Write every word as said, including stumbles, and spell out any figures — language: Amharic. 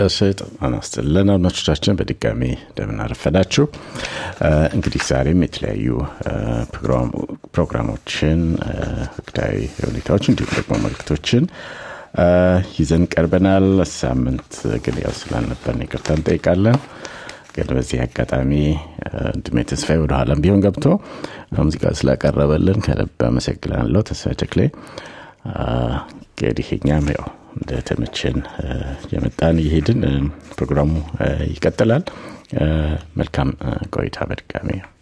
እሽት አናስተለን አድማጮቻችን በድጋሚ እንደምን አረፈዳችሁ። እንግዲህ ዛሬም የተለያዩ ፕሮግራም ፕሮግራሞችን ወቅታዊ ሁኔታዎችን እንዲሁም ደግሞ መልእክቶችን ይዘን ቀርበናል። ሳምንት ግን ያው ስላልነበርን ይቅርታ እንጠይቃለን። ግን በዚህ አጋጣሚ ድሜ ተስፋዬ ወደ ኋላም ቢሆን ገብቶ ሙዚቃ ስላቀረበልን ከልብ አመሰግናለሁ። ተስፋዬ ተክሌ ከዲህኛም ያው እንደተመቸን የመጣን ይሄድን ፕሮግራሙ ይቀጥላል። መልካም ቆይታ በድጋሚ